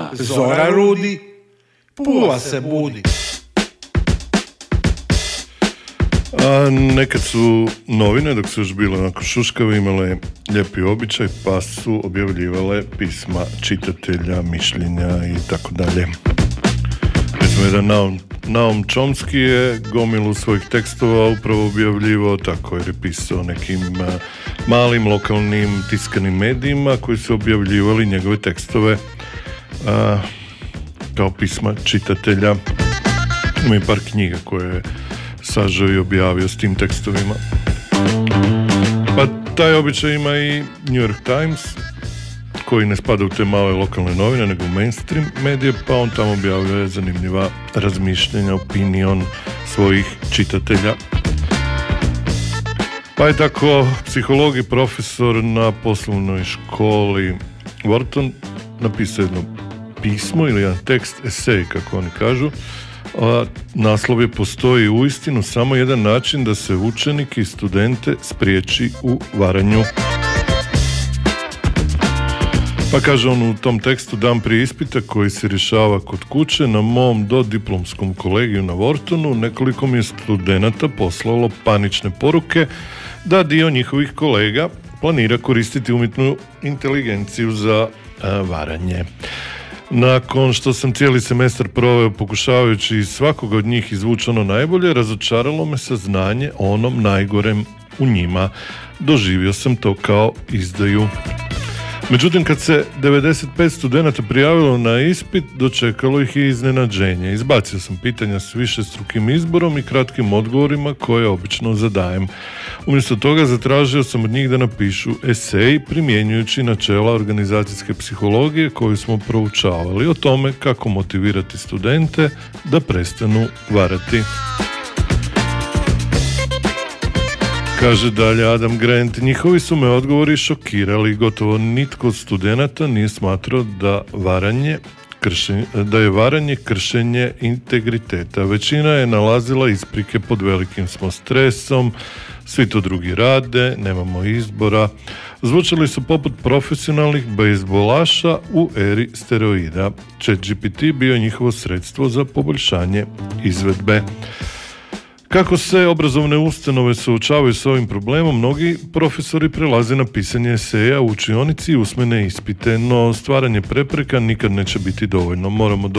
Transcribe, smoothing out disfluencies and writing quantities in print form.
zora rudi, pula se budi. A nekad su novine, dok su još bile onako šuškave, imale lijepi običaj, pa su objavljivale pisma čitatelja, mišljenja i tako dalje. Recimo, jedan Naum Chomsky je gomilu svojih tekstova upravo objavljivao tako, jer je pisao nekim malim lokalnim tiskanim medijima koji su objavljivali njegove tekstove kao pisma čitatelja. Ima i par knjiga koje je sažao i objavio s tim tekstovima. Pa taj običaj ima i New York Times, koji ne spada u te male lokalne novine, nego u mainstream medije, pa on tamo objavljuje zanimljiva razmišljenja, opinion svojih čitatelja. Pa je tako psiholog i profesor na poslovnoj školi Wharton napisao jedno pismo ili jedan tekst, esej, kako oni kažu. A naslov je: postoji uistinu samo jedan način da se učenike i studente spriječi u varanju. Pa kaže on u tom tekstu: dan prije ispita koji se rješava kod kuće na mom dodiplomskom kolegiju na Whartonu, nekoliko mi je studenata poslalo panične poruke da dio njihovih kolega planira koristiti umjetnu inteligenciju za varanje. Nakon što sam cijeli semestar proveo pokušavajući iz svakoga od njih izvući ono najbolje, razočaralo me saznanje o onom najgorem u njima. Doživio sam to kao izdaju. Međutim, kad se 95 studenata prijavilo na ispit, dočekalo ih je iznenađenje. Izbacio sam pitanja s višestrukim izborom i kratkim odgovorima koje obično zadajem. Umjesto toga zatražio sam od njih da napišu esej primjenjujući načela organizacijske psihologije koju smo proučavali o tome kako motivirati studente da prestanu varati. Kaže dalje Adam Grant: njihovi su me odgovori šokirali. Gotovo nitko od studenata nije smatrao da je varanje kršenje integriteta. Većina je nalazila isprike: pod velikim smo stresom, svi to drugi rade, nemamo izbora. Zvučali su poput profesionalnih bejzbolaša u eri steroida. ChatGPT bio je njihovo sredstvo za poboljšanje izvedbe. Kako se obrazovne ustanove suočavaju s ovim problemom, mnogi profesori prelaze na pisanje eseja u učionici i usmene ispite, no stvaranje prepreka nikad neće biti dovoljno. Moramo